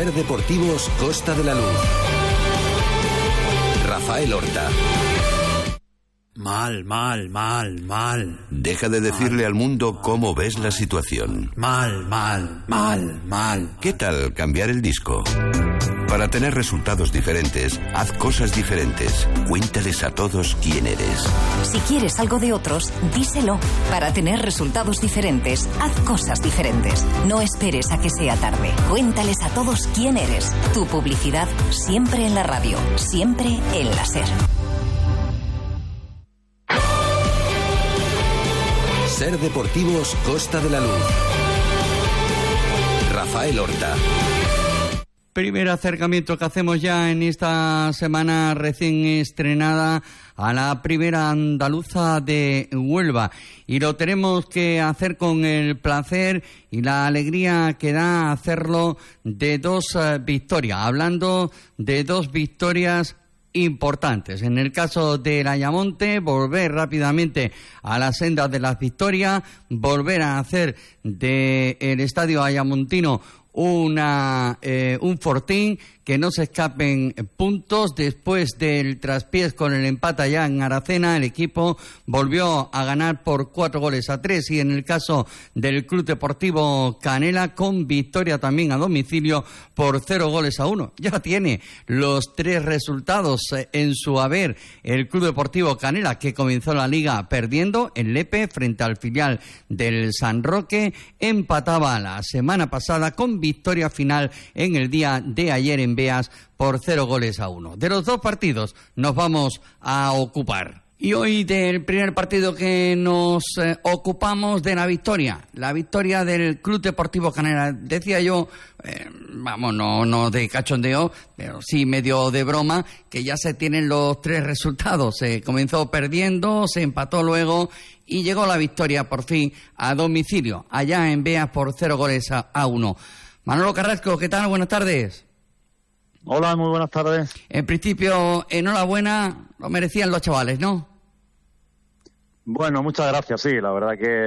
Ser Deportivos Costa de la Luz. Rafael Horta. Mal. Deja de decirle al mundo cómo ves la situación. Mal. ¿Qué tal cambiar el disco? Para tener resultados diferentes, haz cosas diferentes. Cuéntales a todos quién eres. Si quieres algo de otros, díselo. Para tener resultados diferentes, haz cosas diferentes. No esperes a que sea tarde. Cuéntales a todos quién eres. Tu publicidad siempre en la radio, siempre en la SER. Ser Deportivos Costa de la Luz. Rafael Horta. Primer acercamiento que hacemos ya en esta semana recién estrenada a la primera andaluza de Huelva. Y lo tenemos que hacer con el placer y la alegría que da hacerlo de dos victorias. Hablando de dos victorias importantes. En el caso del Ayamonte, volver rápidamente a la senda de las victorias, volver a hacer del Estadio Ayamontino un fortín, que no se escapen puntos. Después del traspiés con el empate allá en Aracena, el equipo volvió a ganar por 4-3, y en el caso del Club Deportivo Canela, con victoria también a domicilio por 0-1. Ya tiene los 3 resultados en su haber el Club Deportivo Canela, que comenzó la liga perdiendo en Lepe frente al filial del San Roque. Empataba la semana pasada con victoria final en el día de ayer en Beas por 0-1. De los dos partidos nos vamos a ocupar. Y hoy del primer partido que nos ocupamos, de la victoria del Club Deportivo Canela. Decía yo, no de cachondeo, pero sí medio de broma, que ya se tienen los 3 resultados. Se comenzó perdiendo, se empató luego y llegó la victoria por fin a domicilio, allá en Beas por 0-1. Manolo Carrasco, ¿qué tal? Buenas tardes. Hola, muy buenas tardes. En principio, enhorabuena, lo merecían los chavales, ¿no? Bueno, muchas gracias, sí. La verdad que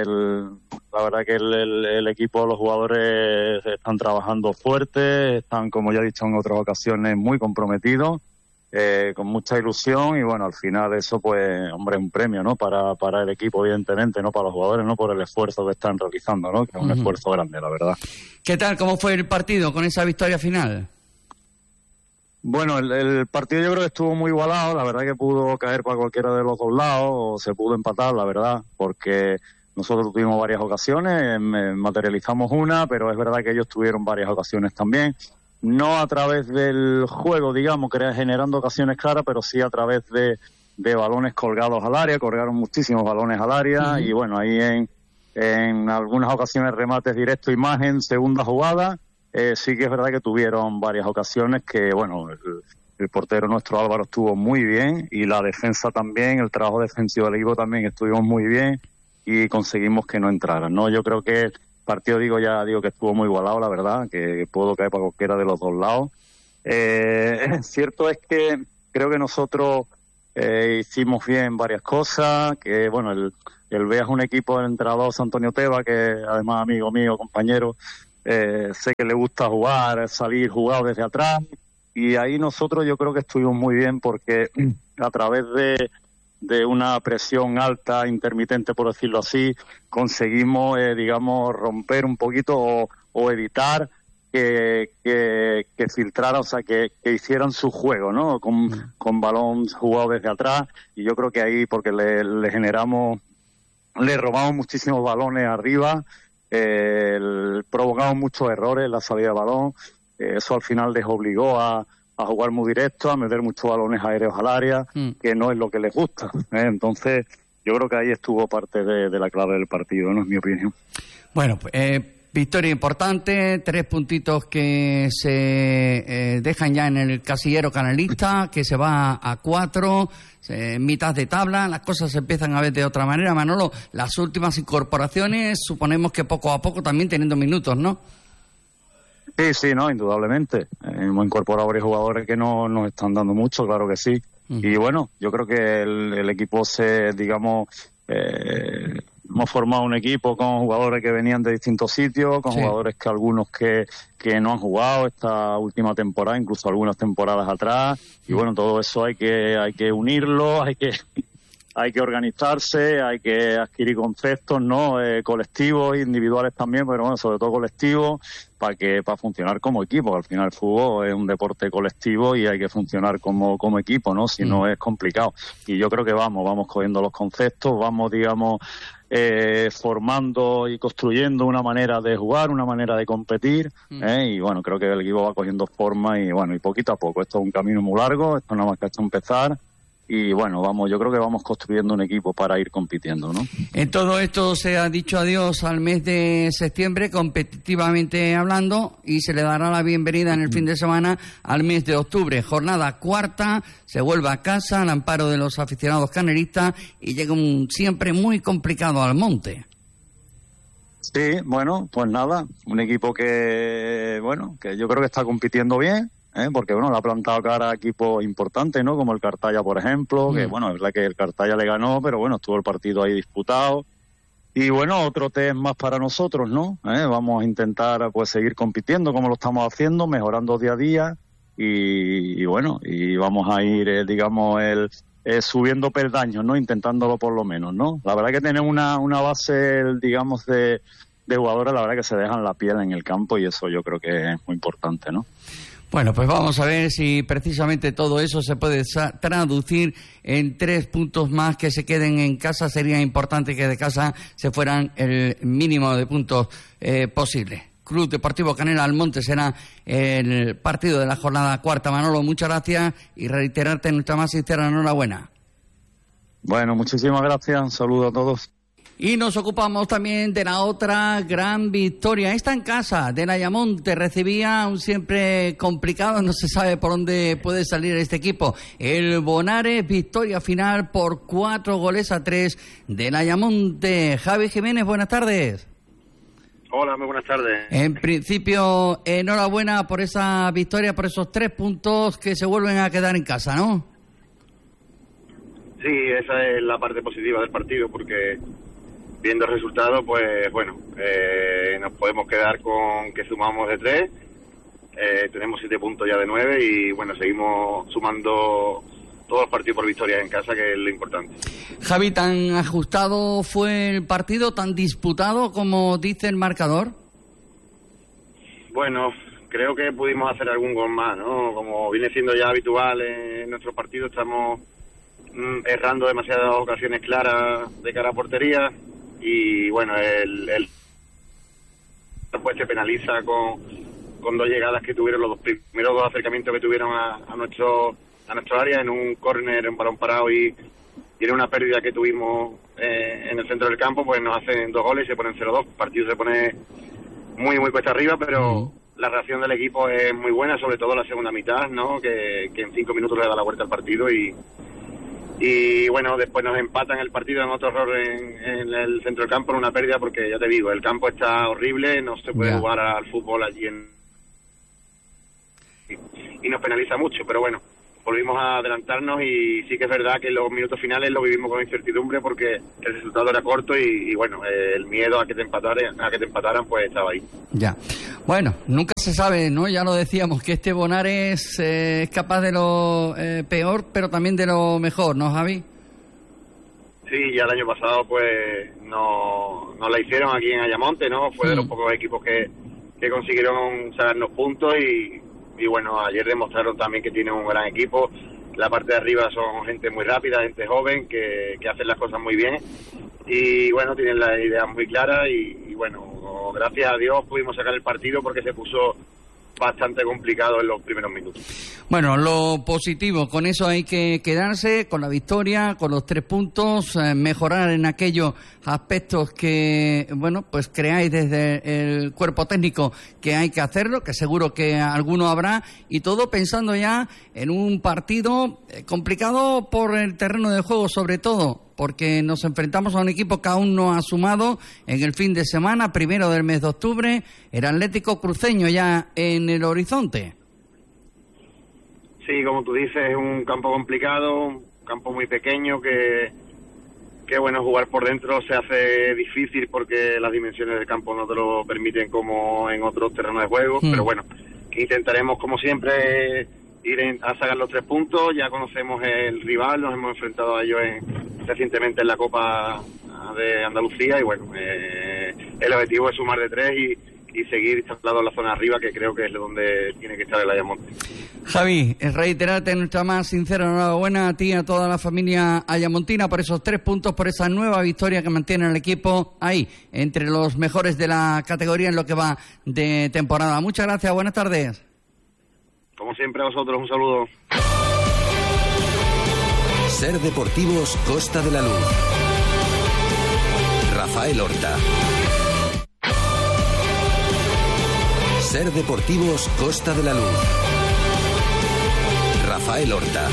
el equipo, los jugadores están trabajando fuerte, están, como ya he dicho en otras ocasiones, muy comprometidos, con mucha ilusión, y bueno, al final eso, pues, hombre, es un premio, ¿no? Para el equipo, evidentemente, no para los jugadores, no, por el esfuerzo que están realizando, ¿no? Que es un esfuerzo grande, la verdad. ¿Qué tal? ¿Cómo fue el partido con esa victoria final? Bueno, el partido yo creo que estuvo muy igualado. La verdad que pudo caer para cualquiera de los dos lados, o se pudo empatar, la verdad, porque nosotros tuvimos varias ocasiones, materializamos una, pero es verdad que ellos tuvieron varias ocasiones también. No a través del juego, digamos, generando ocasiones claras, pero sí a través de balones colgados al área. Colgaron muchísimos balones al área, y bueno, ahí en algunas ocasiones remates directos, imagen, segunda jugada. Sí que es verdad que tuvieron varias ocasiones que, bueno, el portero nuestro Álvaro estuvo muy bien, y la defensa también, el trabajo defensivo del equipo también estuvimos muy bien, y conseguimos que no entraran, ¿no? Yo creo que el partido, que estuvo muy igualado, la verdad, que pudo caer para cualquiera de los dos lados. Cierto es que creo que nosotros hicimos bien varias cosas, que, bueno, el Beas es un equipo del entrenador Antonio Teba, que además amigo mío, compañero. Sé que le gusta jugar, salir jugado desde atrás, y ahí nosotros yo creo que estuvimos muy bien, porque a través de una presión alta, intermitente por decirlo así, conseguimos romper un poquito o evitar que filtraran, o sea, que hicieran su juego, ¿no? Con balón jugado desde atrás, y yo creo que ahí, porque le robamos muchísimos balones arriba, provocamos muchos errores en la salida de balón. Eso al final les obligó a jugar muy directo, a meter muchos balones aéreos al área, que no es lo que les gusta, Entonces yo creo que ahí estuvo parte de la clave del partido, ¿no? Es mi opinión. Bueno, victoria importante, 3 puntitos que se dejan ya en el casillero canalista, que se va a 4, mitad de tabla. Las cosas se empiezan a ver de otra manera. Manolo, las últimas incorporaciones, suponemos que poco a poco también teniendo minutos, ¿no? Sí, no, indudablemente. Hemos incorporado varios jugadores que no nos están dando mucho, claro que sí. Y bueno, yo creo que el equipo hemos formado un equipo con jugadores que venían de distintos sitios, con jugadores que algunos que no han jugado esta última temporada, incluso algunas temporadas atrás, y bueno, todo eso hay que unirlo, hay que organizarse, hay que adquirir conceptos, ¿no? Colectivos, individuales también, pero bueno, sobre todo colectivos, para funcionar como equipo. Al final el fútbol es un deporte colectivo y hay que funcionar como equipo, ¿no? Si no es complicado. Y yo creo que vamos cogiendo los conceptos, vamos, digamos, formando y construyendo una manera de jugar, una manera de competir, y bueno, creo que el equipo va cogiendo forma y bueno, y poquito a poco. Esto es un camino muy largo, esto nada más que hasta empezar. Y bueno, yo creo que vamos construyendo un equipo para ir compitiendo, ¿no? En todo esto se ha dicho adiós al mes de septiembre, competitivamente hablando, y se le dará la bienvenida en el fin de semana al mes de octubre. Jornada cuarta, se vuelve a casa al amparo de los aficionados caneristas y llega siempre muy complicado al Monte. Sí, bueno, pues nada, un equipo que yo creo que está compitiendo bien. Porque bueno, le ha plantado cara a equipos importantes, ¿no? Como el Cartaya, por ejemplo, que bueno, es verdad que el Cartaya le ganó, pero bueno, estuvo el partido ahí disputado. Y bueno, otro test más para nosotros, ¿no? Vamos a intentar pues seguir compitiendo como lo estamos haciendo, mejorando día a día y bueno, y vamos a ir, digamos, subiendo peldaños, ¿no? Intentándolo por lo menos, ¿no? La verdad que tenemos una base, digamos, de jugadores, la verdad que se dejan la piel en el campo y eso yo creo que es muy importante, ¿no? Bueno, pues vamos a ver si precisamente todo eso se puede traducir en 3 puntos más que se queden en casa. Sería importante que de casa se fueran el mínimo de puntos posible. Club Deportivo Canela Almonte será el partido de la jornada cuarta. Manolo, muchas gracias y reiterarte nuestra más sincera enhorabuena. Bueno, muchísimas gracias. Un saludo a todos. Y nos ocupamos también de la otra gran victoria. Esta en casa, del Ayamonte, recibía un siempre complicado, no se sabe por dónde puede salir este equipo. El Bonares, victoria final por 4-3 del Ayamonte. Javi Jiménez, buenas tardes. Hola, muy buenas tardes. En principio, enhorabuena por esa victoria, por esos 3 puntos que se vuelven a quedar en casa, ¿no? Sí, esa es la parte positiva del partido, porque viendo el resultado, pues bueno, nos podemos quedar con que sumamos de 3, tenemos 7 puntos ya de 9 y bueno, seguimos sumando todos los partidos por victorias en casa, que es lo importante. Javi, ¿tan ajustado fue el partido, tan disputado como dice el marcador? Bueno, creo que pudimos hacer algún gol más, ¿no? Como viene siendo ya habitual en nuestro partido, estamos errando demasiadas ocasiones claras de cara a portería. Y bueno, el pues se penaliza con 2 llegadas que tuvieron, los primeros 2 acercamientos que tuvieron a nuestro área, en un córner, en balón parado y en una pérdida que tuvimos en el centro del campo, pues nos hacen 2 goles y se ponen 0-2. El partido se pone muy muy cuesta arriba, pero la reacción del equipo es muy buena, sobre todo la segunda mitad, ¿no? Que en 5 minutos le da la vuelta al partido y bueno, después nos empatan el partido en otro error en el centro del campo, en una pérdida, porque ya te digo, el campo está horrible, no se puede jugar al fútbol allí y nos penaliza mucho, pero bueno, volvimos a adelantarnos y sí que es verdad que los minutos finales lo vivimos con incertidumbre porque el resultado era corto y bueno, el miedo a que te empataran pues estaba ahí. Ya, bueno, nunca se sabe, ¿no? Ya lo decíamos, que este Bonares es capaz de lo peor, pero también de lo mejor, ¿no, Javi? Sí, ya el año pasado pues no la hicieron aquí en Ayamonte, ¿no? Fue de los pocos equipos que consiguieron sacarnos puntos y bueno, ayer demostraron también que tienen un gran equipo. La parte de arriba son gente muy rápida, gente joven que hacen las cosas muy bien y bueno, tienen las ideas muy claras y bueno, gracias a Dios pudimos sacar el partido porque se puso bastante complicado en los primeros minutos. Bueno, lo positivo, con eso hay que quedarse, con la victoria, con los 3 puntos, mejorar en aquellos aspectos que, bueno, pues creáis desde el cuerpo técnico que hay que hacerlo, que seguro que alguno habrá, y todo pensando ya en un partido complicado por el terreno de juego, sobre todo porque nos enfrentamos a un equipo que aún no ha sumado en el fin de semana, 1 del mes de octubre, el Atlético Cruceño ya en el horizonte. Sí, como tú dices, es un campo complicado, un campo muy pequeño que bueno, jugar por dentro se hace difícil porque las dimensiones del campo no te lo permiten como en otros terrenos de juego, pero bueno, intentaremos como siempre ir a sacar los 3 puntos. Ya conocemos el rival, nos hemos enfrentado a ellos recientemente en la Copa de Andalucía y bueno, el objetivo es sumar de 3 y seguir instalado en la zona arriba, que creo que es donde tiene que estar el Ayamonte. Javi, reiterarte nuestra más sincera enhorabuena a ti y a toda la familia ayamontina por esos 3 puntos, por esa nueva victoria que mantiene el equipo ahí, entre los mejores de la categoría en lo que va de temporada. Muchas gracias, buenas tardes. Como siempre a vosotros, un saludo. Ser Deportivos Costa de la Luz. Rafael Horta. Ser Deportivos Costa de la Luz. Rafael Horta.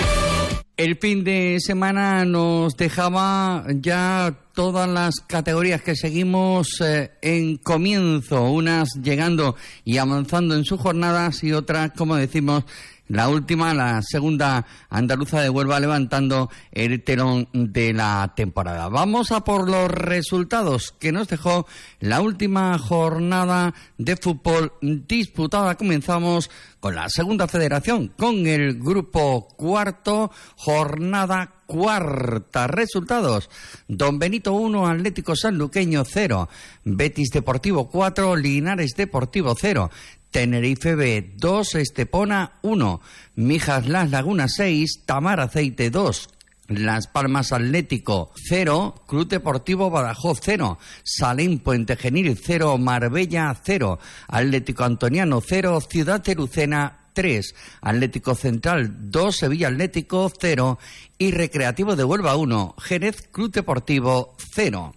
El fin de semana nos dejaba ya todas las categorías que seguimos en comienzo, unas llegando y avanzando en sus jornadas y otras, como decimos, la última, la segunda andaluza de Huelva, levantando el telón de la temporada. Vamos a por los resultados que nos dejó la última jornada de fútbol disputada. Comenzamos con la segunda federación, con el grupo cuarto, jornada cuarta. Resultados: Don Benito 1, Atlético Sanluqueño 0, Betis Deportivo 4, Linares Deportivo 0, Tenerife B 2, Estepona 1, Mijas Las Lagunas 6, Tamar Aceite 2, Las Palmas Atlético 0, Club Deportivo Badajoz 0, Salín Puente Genil 0, Marbella 0, Atlético Antoniano 0, Ciudad de Lucena 3, Atlético Central 2, Sevilla Atlético 0 y Recreativo de Huelva 1, Jerez Club Deportivo 0.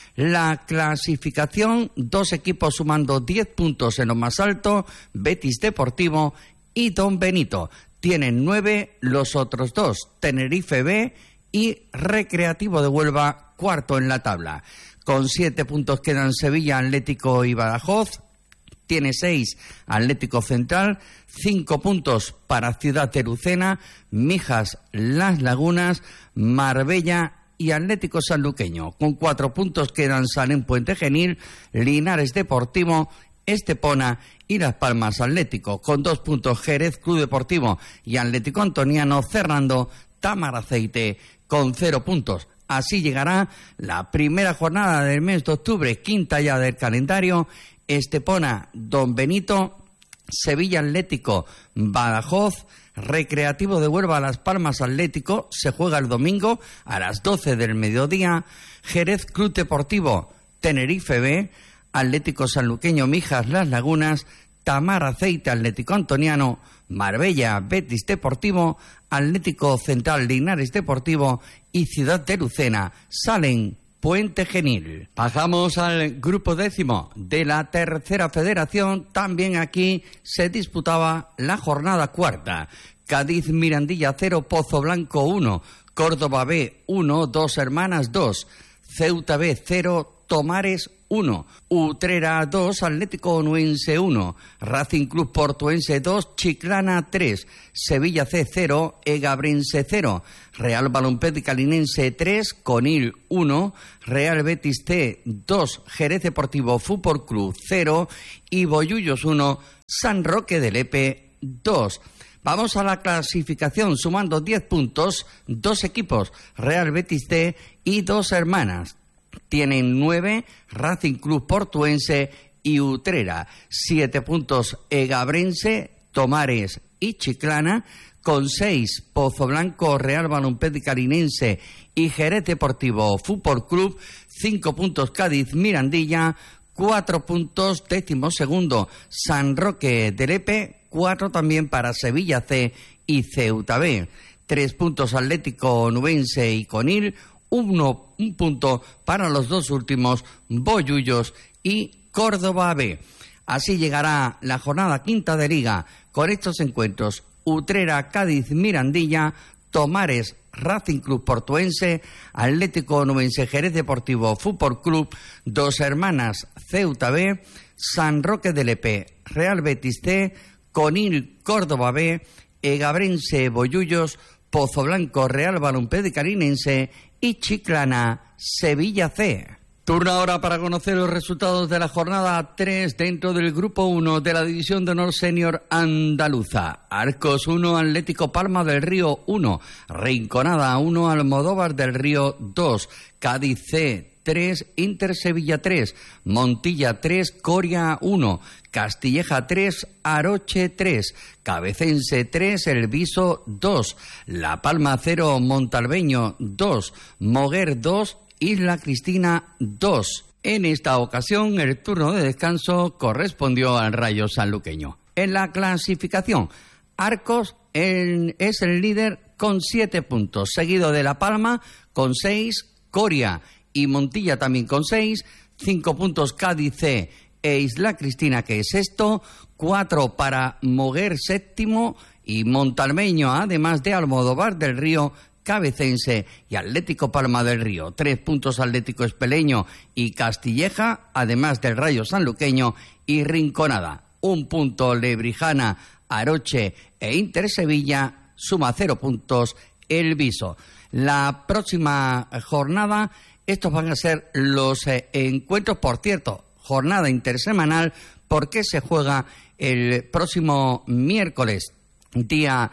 La clasificación, 2 equipos sumando 10 puntos en lo más alto, Betis Deportivo y Don Benito. Tienen 9 los otros 2, Tenerife B y Recreativo de Huelva, cuarto en la tabla. Con 7 puntos quedan Sevilla Atlético y Badajoz. Tiene 6 Atlético Central, 5 puntos para Ciudad de Lucena, Mijas Las Lagunas, Marbella y Atlético Sanluqueño. Con 4 puntos quedan Salín Puente Genil, Linares Deportivo, Estepona y Las Palmas Atlético. Con 2 puntos Jerez Club Deportivo y Atlético Antoniano, cerrando Tamar Aceite con 0 puntos. Así llegará la primera jornada del mes de octubre, quinta ya del calendario. Estepona, Don Benito, Sevilla Atlético, Badajoz, Recreativo de Huelva, Las Palmas Atlético, se juega el domingo a las 12 del mediodía, Jerez Club Deportivo, Tenerife B, Atlético Sanluqueño, Mijas Las Lagunas, Tamar Aceite Atlético Antoniano, Marbella Betis Deportivo, Atlético Central Linares Deportivo y Ciudad de Lucena, Salín Puente Genil. Bajamos al grupo décimo de la tercera federación. También aquí se disputaba la jornada cuarta. Cádiz Mirandilla 0, Pozo Blanco 1, Córdoba B 1, Dos Hermanas 2, Ceuta B 0, Tomares 1, Utrera 2, Atlético Onuense 1, Racing Club Portuense 2, Chiclana 3, Sevilla C 0, Egabrense 0, Real Balompédica Linense 3, Conil 1, Real Betis C 2, Jerez Deportivo Fútbol Club 0 y Bollullos 1, San Roque de Lepe 2. Vamos a la clasificación, sumando 10 puntos, 2 equipos, Real Betis C y Dos Hermanas. Tienen 9 Racing Club Portuense y Utrera, 7 puntos Egabrense, Tomares y Chiclana, con 6 Pozo Blanco, Real Balompédica Linense y Jerez Deportivo Fútbol Club, 5 puntos Cádiz Mirandilla, 4 puntos 12º San Roque de Lepe, 4 también para Sevilla C y Ceuta B, 3 puntos Atlético Onubense y Conil, un punto para los 2 últimos, Bollullos y Córdoba B. Así llegará la jornada quinta de Liga con estos encuentros: Utrera, Cádiz, Mirandilla, Tomares, Racing Club Portuense, Atlético Onubense, Jerez Deportivo Fútbol Club, Dos Hermanas, Ceuta B, San Roque de Lepe, Real Betis C, Conil, Córdoba B, Egabrense, Bollullos, Pozo Blanco, Real Balompédica Linense y Chiclana Sevilla C. Turno ahora para conocer los resultados de la jornada 3 dentro del grupo 1 de la División de Honor Senior Andaluza. Arcos 1, Atlético Palma del Río 1, Rinconada 1, Almodóvar del Río 2, Cádiz C 3, Inter Sevilla 3, Montilla 3, Coria 1, Castilleja 3, Aroche 3, Cabecense 3, El Viso 2, La Palma 0, Montalbeño 2, Moguer 2, Isla Cristina 2. En esta ocasión el turno de descanso correspondió al Rayo Sanluqueño. En la clasificación, Arcos es el líder con 7 puntos, seguido de La Palma con 6, Coria y Montilla también con 6, 5 puntos Cádiz C e Isla Cristina, que es sexto, 4 para Moguer séptimo y Montalbeño, además de Almodóvar del Río, Cabecense y Atlético Palma del Río. 3 puntos Atlético Espeleño y Castilleja, además del Rayo Sanluqueño y Rinconada. 1 punto Lebrijana, Aroche e Inter Sevilla, suma 0 puntos El Viso. La próxima jornada, estos van a ser los encuentros, por cierto, jornada intersemanal, porque se juega el próximo miércoles, día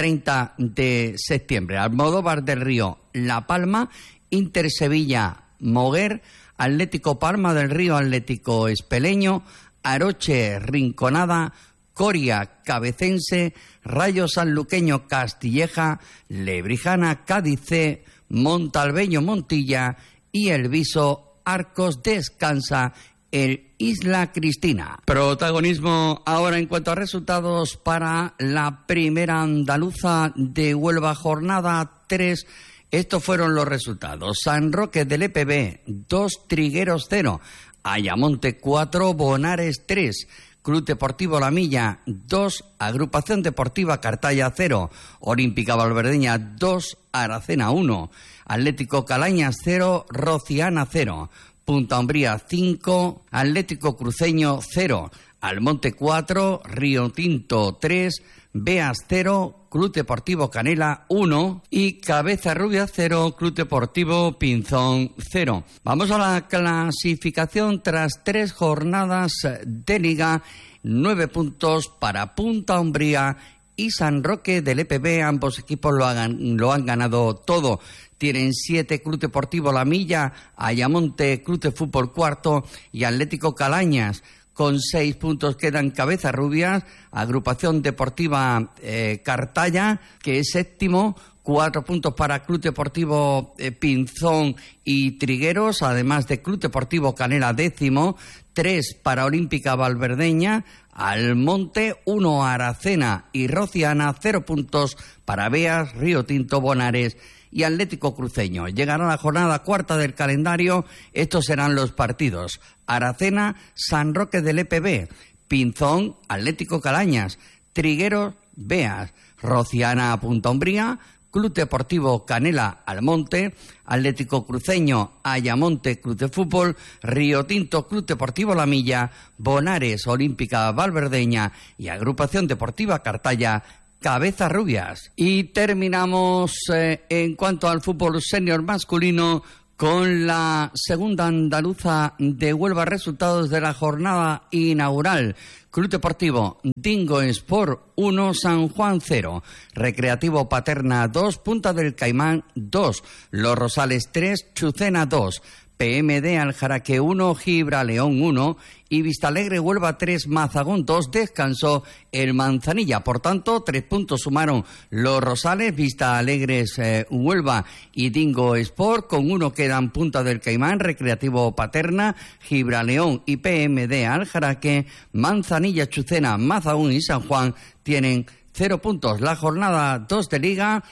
30 de septiembre. Almodóvar del Río, La Palma, Inter Sevilla, Moguer, Atlético Palma del Río, Atlético Espeleño, Aroche, Rinconada, Coria, Cabecense, Rayo Sanluqueño, Castilleja, Lebrijana, Cádiz C, Montalbeño, Montilla y El Viso. Arcos descansa el Isla Cristina. Protagonismo ahora en cuanto a resultados para la primera andaluza de Huelva, jornada 3. Estos fueron los resultados. San Roque del EPB 2, Trigueros 0, Ayamonte 4, Bonares 3, Club Deportivo La Milla 2, Agrupación Deportiva Cartaya 0, Olímpica Valverdeña 2, Aracena 1, Atlético Calañas 0, Rociana 0, Punta Umbría 5, Atlético Cruceño 0, Almonte 4, Río Tinto 3, Beas 0, Club Deportivo Canela 1 y Cabeza Rubia 0, Club Deportivo Pinzón 0. Vamos a la clasificación tras 3 jornadas de liga. 9 puntos para Punta Umbría y San Roque del EPB. Ambos equipos lo han ganado todo. Tienen 7 Club Deportivo La Milla, Ayamonte, Club de Fútbol cuarto y Atlético Calañas. Con 6 puntos quedan Cabeza Rubias, Agrupación Deportiva Cartaya, que es séptimo, 4 puntos para Club Deportivo Pinzón y Trigueros, además de Club Deportivo Canela décimo, 3 para Olímpica Valverdeña, Almonte, 1 Aracena y Rociana, 0 puntos para Beas, Río Tinto, Bonares y Atlético Cruceño. Llegará la jornada cuarta del calendario. Estos serán los partidos: Aracena, San Roque del EPB, Pinzón, Atlético Calañas, Trigueros, Beas, Rociana, Punta Umbría, Club Deportivo Canela, Almonte, Atlético Cruceño, Ayamonte, Club de Fútbol, Río Tinto, Club Deportivo La Milla, Bonares, Olímpica Valverdeña y Agrupación Deportiva Cartaya, Cabeza Rubias. Y terminamos en cuanto al fútbol senior masculino con la segunda andaluza de Huelva. Resultados de la jornada inaugural: Club Deportivo Dingo Sport 1, San Juan 0, Recreativo Paterna 2, Punta del Caimán 2, Los Rosales 3, Chucena 2, PMD Aljaraque 1, Gibraleón 1 y Vistalegre Huelva 3, Mazagón 2. Descansó el Manzanilla. Por tanto, 3 puntos sumaron Los Rosales, Vistalegres Huelva y Dingo Sport. Con 1 quedan Punta del Caimán, Recreativo Paterna, Gibraleón y PMD Aljaraque. Manzanilla, Chucena, Mazagón y San Juan tienen 0 puntos. La jornada 2 de Liga,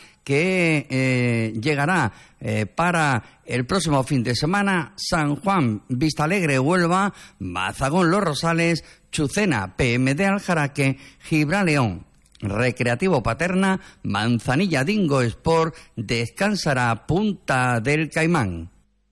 que llegará para el próximo fin de semana: San Juan, Vistalegre, Huelva, Mazagón, Los Rosales, Chucena, PMD Aljaraque, Gibraleón, Recreativo Paterna, Manzanilla, Dingo Sport. Descansará Punta del Caimán.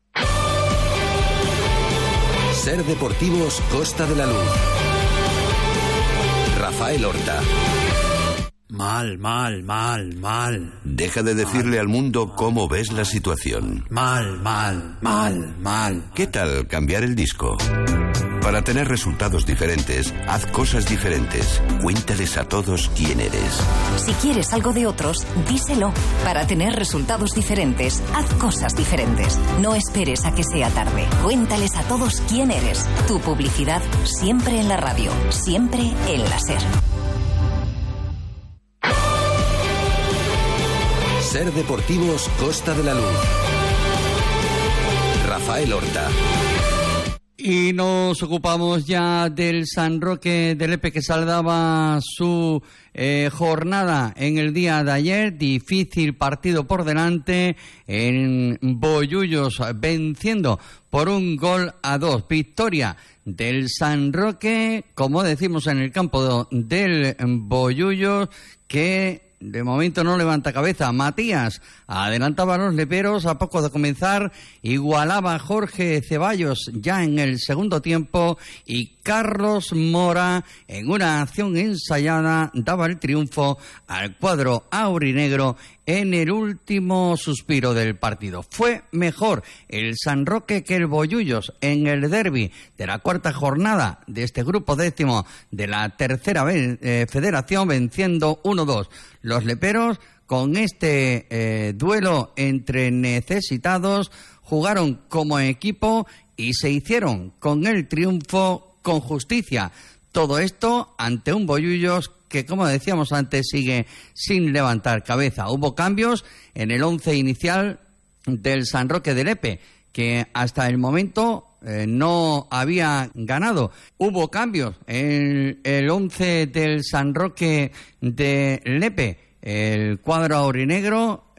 Ser Deportivos Costa de la Luz. Rafael Horta. Mal. Deja de decirle al mundo cómo ves la situación. Mal. ¿Qué tal cambiar el disco? Para tener resultados diferentes, haz cosas diferentes. Cuéntales a todos quién eres. Si quieres algo de otros, díselo. Para tener resultados diferentes, haz cosas diferentes. No esperes a que sea tarde. Cuéntales a todos quién eres. Tu publicidad siempre en la radio, siempre en la SER. Ser Deportivos Costa de la Luz. Rafael Horta. Y nos ocupamos ya del San Roque de Lepe, que saldaba su jornada en el día de ayer. Difícil partido por delante en Bollullos, venciendo por 1-2. Victoria del San Roque, como decimos, en el campo del Bollullos, que de momento no levanta cabeza. Matías adelantaba a los leperos a poco de comenzar, igualaba a Jorge Ceballos ya en el segundo tiempo, y Carlos Mora, en una acción ensayada, daba el triunfo al cuadro aurinegro en el último suspiro del partido. Fue mejor el San Roque que el Bollullos en el derbi de la cuarta jornada de este grupo décimo de la tercera federación, venciendo 1-2. Los leperos, con este duelo entre necesitados, jugaron como equipo y se hicieron con el triunfo con justicia. Todo esto ante un Bollullos que, como decíamos antes, sigue sin levantar cabeza. Hubo cambios en el 11 inicial del San Roque de Lepe, que hasta el momento no había ganado. Hubo cambios en el 11 del San Roque de Lepe. El cuadro aurinegro,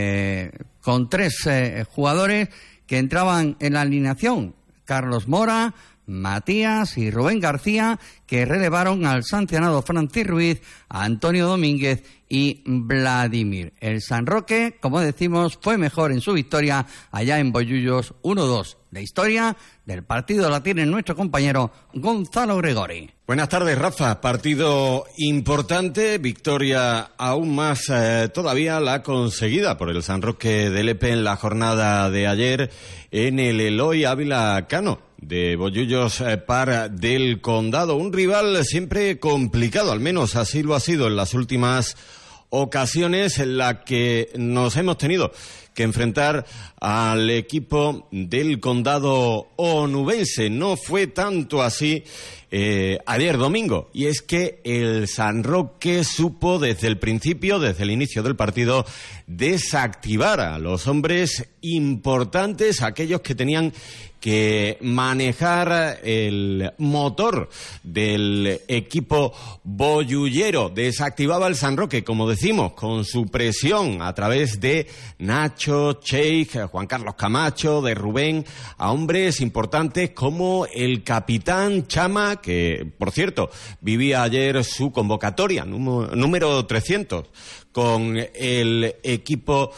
con 3 jugadores que entraban en la alineación: Carlos Mora, Matías y Rubén García, que relevaron al sancionado Francis Ruiz, a Antonio Domínguez y Vladimir. El San Roque, como decimos, fue mejor en su victoria allá en Bollullos, 1-2. La historia del partido la tiene nuestro compañero Gonzalo Gregori. Buenas tardes, Rafa. Partido importante, victoria aún más todavía la conseguida por el San Roque de Lepe en la jornada de ayer en el Eloy Ávila Cano de Bollullos Par del Condado. Un rival siempre complicado, al menos así lo ha sido en las últimas ocasiones en la que nos hemos tenido que enfrentar al equipo del Condado onubense. No fue tanto así ayer domingo, y es que el San Roque supo desde el principio, desde el inicio del partido, desactivar a los hombres importantes, aquellos que tenían que manejar el motor del equipo bollullero. Desactivaba el San Roque, como decimos, con su presión a través de Nacho, Cheikh, Juan Carlos Camacho, de Rubén, a hombres importantes como el capitán Chama, que, por cierto, vivía ayer su convocatoria, número 300, con el equipo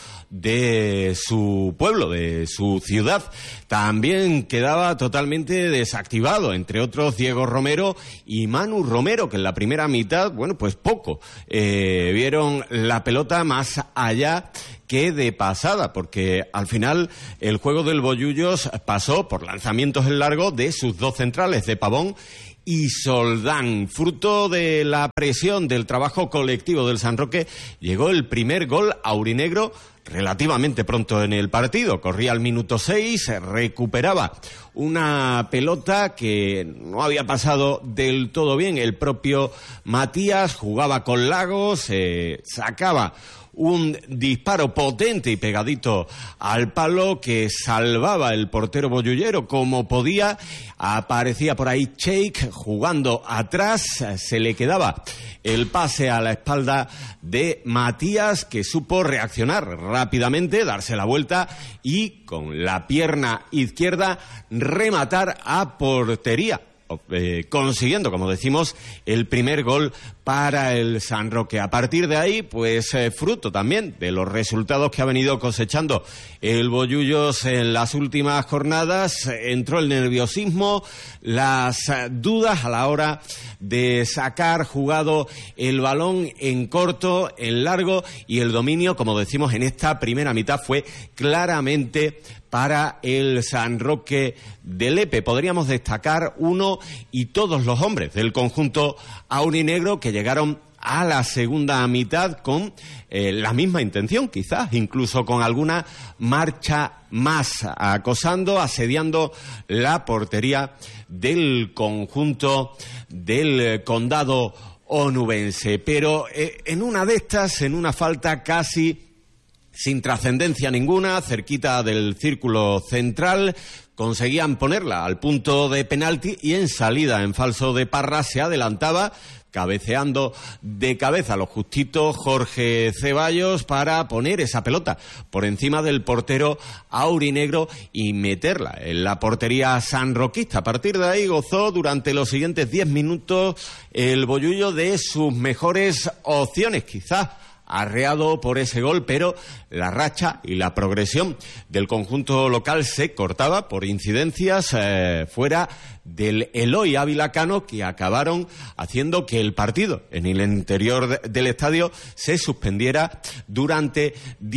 de su pueblo, de su ciudad. También quedaba totalmente desactivado, entre otros, Diego Romero y Manu Romero, que en la primera mitad, bueno, pues poco vieron la pelota más allá que de pasada, porque al final el juego del Bollullos pasó por lanzamientos en largo de sus 2 centrales, de Pavón y Soldán. Fruto de la presión del trabajo colectivo del San Roque, llegó el primer gol aurinegro relativamente pronto en el partido. Corría al minuto 6, recuperaba una pelota que no había pasado del todo bien el propio Matías, jugaba con Lagos, sacaba un disparo potente y pegadito al palo que salvaba el portero bollullero como podía. Aparecía por ahí Cheikh jugando atrás, se le quedaba el pase a la espalda de Matías, que supo reaccionar rápidamente, darse la vuelta y con la pierna izquierda rematar a portería. consiguiendo, como decimos, el primer gol para el San Roque. A partir de ahí, pues fruto también de los resultados que ha venido cosechando el Bollullos en las últimas jornadas, entró el nerviosismo, las dudas a la hora de sacar jugado el balón en corto, en largo, y el dominio, como decimos, en esta primera mitad fue claramente para el San Roque de Lepe. Podríamos destacar uno y todos los hombres del conjunto aurinegro que llegaron a la segunda mitad con la misma intención, quizás, incluso con alguna marcha más, acosando, asediando la portería del conjunto del condado onubense. Pero en una de estas, en una falta casi sin trascendencia ninguna, cerquita del círculo central, conseguían ponerla al punto de penalti y en salida en falso de Parra se adelantaba, cabeceando de cabeza lo justito Jorge Ceballos para poner esa pelota por encima del portero aurinegro y meterla en la portería sanroquista. A partir de ahí gozó durante los siguientes 10 minutos el Bollullo de sus mejores opciones, quizás arreado por ese gol, pero la racha y la progresión del conjunto local se cortaba por incidencias fuera del Eloy Ávila Cano, que acabaron haciendo que el partido en el interior del estadio se suspendiera durante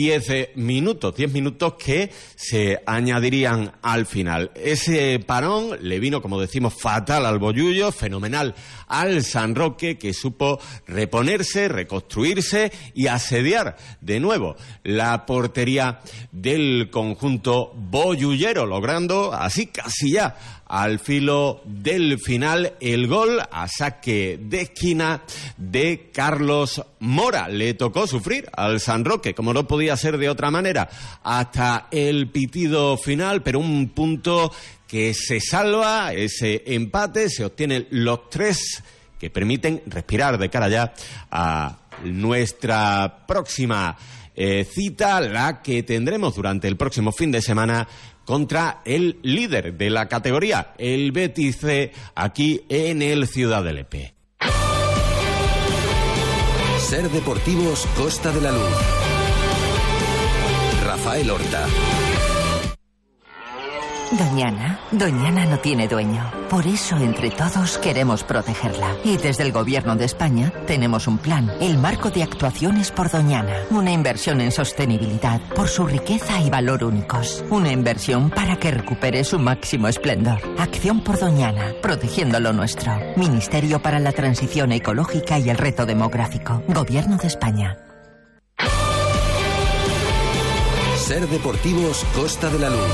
10 minutos que se añadirían al final. Ese parón le vino, como decimos, fatal al Bollullo, fenomenal al San Roque, que supo reponerse, reconstruirse y asediar de nuevo la portería del conjunto bollullero, logrando así casi ya al filo del final el gol a saque de esquina de Carlos Mora. Le tocó sufrir al San Roque, como no podía ser de otra manera, hasta el pitido final, pero un punto que se salva, ese empate, se obtienen los 3 que permiten respirar de cara ya a nuestra próxima cita, la que tendremos durante el próximo fin de semana contra el líder de la categoría, el Betis C, aquí en el Ciudad de Lepe. Ser Deportivos Costa de la Luz. Rafael Horta. Doñana no tiene dueño. Por eso, entre todos, queremos protegerla. Y desde el Gobierno de España tenemos un plan, el Marco de Actuaciones por Doñana. Una inversión en sostenibilidad, por su riqueza y valor únicos. Una inversión para que recupere su máximo esplendor. Acción por Doñana, protegiendo lo nuestro. Ministerio para la Transición Ecológica y el Reto Demográfico. Gobierno de España. Ser Deportivos Costa de la Luz.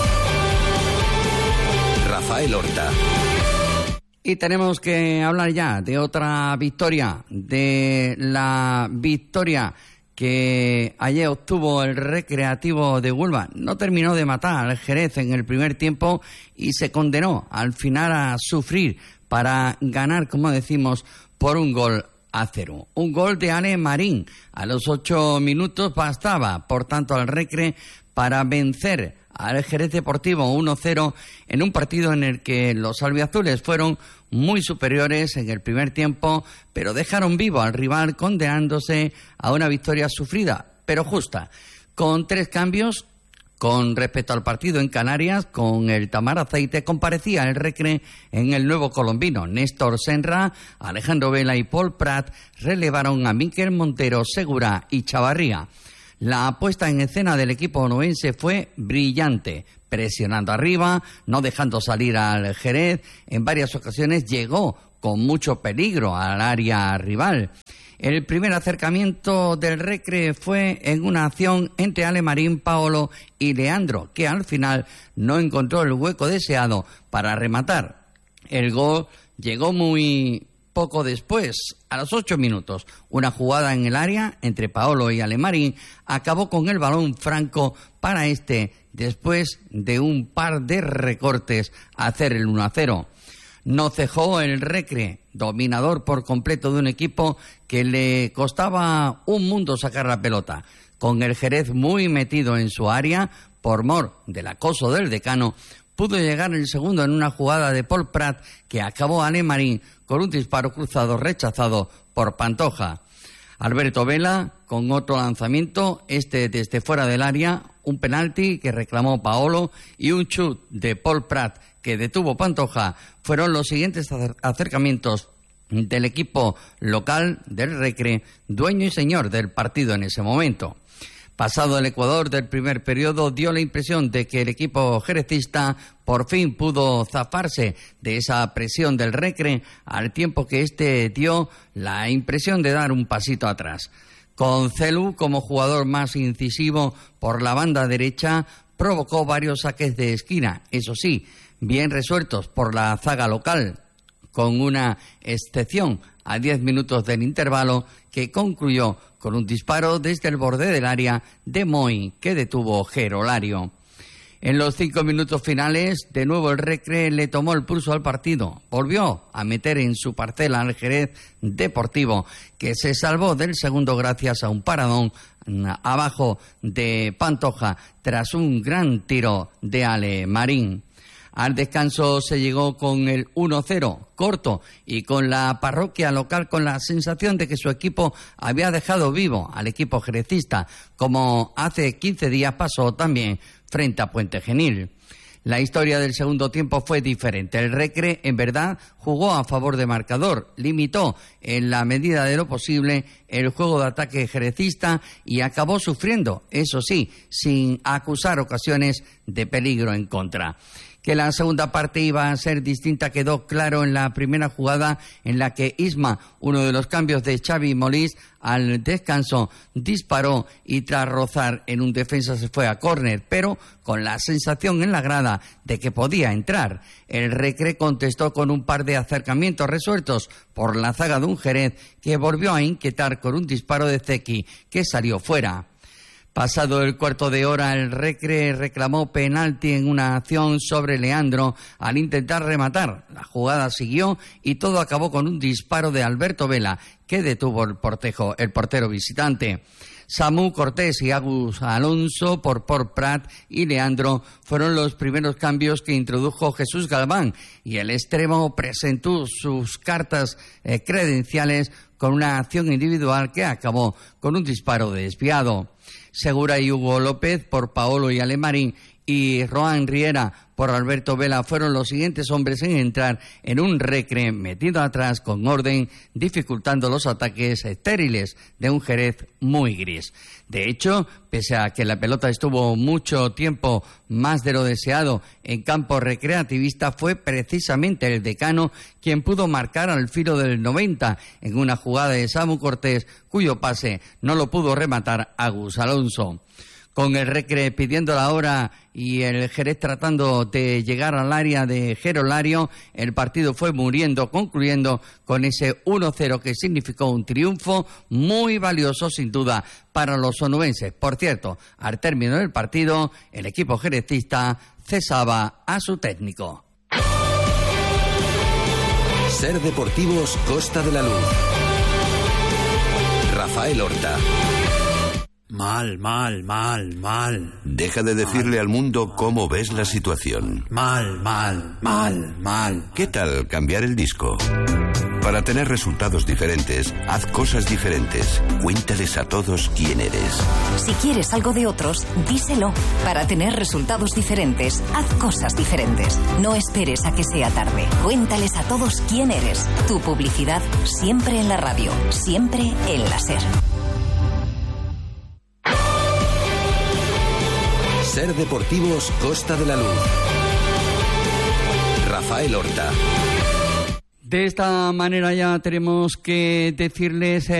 Rafael Horta. Y tenemos que hablar ya de otra victoria, de la victoria que ayer obtuvo el Recreativo de Huelva. No terminó de matar al Jerez en el primer tiempo y se condenó al final a sufrir para ganar, como decimos, por 1-0. Un gol de Ale Marín. A los 8 minutos bastaba, por tanto, al Recre para vencer al Jerez Deportivo 1-0 en un partido en el que los albiazules fueron muy superiores en el primer tiempo, pero dejaron vivo al rival condenándose a una victoria sufrida, pero justa, con 3 cambios. Con respecto al partido en Canarias, con el Tamar Aceite, comparecía el Recre en el nuevo colombino. Néstor Senra, Alejandro Vela y Paul Prat relevaron a Miquel Montero, Segura y Chavarría. La puesta en escena del equipo onubense fue brillante, presionando arriba, no dejando salir al Jerez. En varias ocasiones llegó con mucho peligro al área rival. El primer acercamiento del Recre fue en una acción entre Ale Marín, Paolo y Leandro, que al final no encontró el hueco deseado para rematar. El gol llegó muy poco después, a los 8 minutos. Una jugada en el área entre Paolo y Ale Marín acabó con el balón franco para después de un par de recortes, hacer el 1-0. No cejó el Recre, dominador por completo de un equipo que le costaba un mundo sacar la pelota. Con el Jerez muy metido en su área, por mor del acoso del decano, pudo llegar el segundo en una jugada de Paul Prat que acabó Ale Marín con un disparo cruzado rechazado por Pantoja. Alberto Vela con otro lanzamiento, desde fuera del área, un penalti que reclamó Paolo y un chut de Paul Prat que detuvo Pantoja, fueron los siguientes acercamientos del equipo local del Recre, dueño y señor del partido en ese momento. Pasado el Ecuador del primer periodo, dio la impresión de que el equipo jerecista por fin pudo zafarse de esa presión del Recre, al tiempo que dio la impresión de dar un pasito atrás. Con Celu como jugador más incisivo por la banda derecha, provocó varios saques de esquina, eso sí, bien resueltos por la zaga local, con una excepción a 10 minutos del intervalo que concluyó con un disparo desde el borde del área de Moy que detuvo Gerolario. En los 5 minutos finales, de nuevo el Recre le tomó el pulso al partido. Volvió a meter en su parcela al Jerez Deportivo, que se salvó del segundo gracias a un paradón abajo de Pantoja tras un gran tiro de Ale Marín. Al descanso se llegó con el 1-0 corto y con la parroquia local con la sensación de que su equipo había dejado vivo al equipo jerecista, como hace 15 días pasó también frente a Puente Genil. La historia del segundo tiempo fue diferente. El Recre, en verdad, jugó a favor de marcador, limitó en la medida de lo posible el juego de ataque jerecista y acabó sufriendo, eso sí, sin acusar ocasiones de peligro en contra. Que la segunda parte iba a ser distinta quedó claro en la primera jugada en la que Isma, uno de los cambios de Xavi Molís, al descanso disparó y tras rozar en un defensa se fue a córner, pero con la sensación en la grada de que podía entrar. El Recre contestó con un par de acercamientos resueltos por la zaga de un Jerez que volvió a inquietar con un disparo de Zeki que salió fuera. Pasado el cuarto de hora, el Recre reclamó penalti en una acción sobre Leandro al intentar rematar. La jugada siguió y todo acabó con un disparo de Alberto Vela que detuvo el portero visitante. Samu Cortés y Agus Alonso por Prat y Leandro fueron los primeros cambios que introdujo Jesús Galván y el extremo presentó sus cartas credenciales con una acción individual que acabó con un disparo desviado. Segura y Hugo López por Paolo y Ale Marín y Roan Riera por Alberto Vela fueron los siguientes hombres en entrar en un Recre metido atrás con orden, dificultando los ataques estériles de un Jerez muy gris. De hecho, pese a que la pelota estuvo mucho tiempo más de lo deseado en campo recreativista, fue precisamente el decano quien pudo marcar al filo del 90 en una jugada de Samu Cortés, cuyo pase no lo pudo rematar Agus Alonso. Con el Recre pidiendo la hora y el Jerez tratando de llegar al área de Gerolario, el partido fue muriendo, concluyendo con ese 1-0 que significó un triunfo muy valioso sin duda para los onubenses. Por cierto, al término del partido, el equipo jerecista cesaba a su técnico. Ser Deportivos Costa de la Luz. Rafael Horta. Mal. Deja de decirle al mundo cómo ves la situación. Mal. ¿Qué tal cambiar el disco? Para tener resultados diferentes, haz cosas diferentes. Cuéntales a todos quién eres. Si quieres algo de otros, díselo. Para tener resultados diferentes, haz cosas diferentes. No esperes a que sea tarde. Cuéntales a todos quién eres. Tu publicidad siempre en la radio, siempre en la SER. Ser Deportivos Costa de la Luz. Rafael Horta. De esta manera ya tenemos que decirles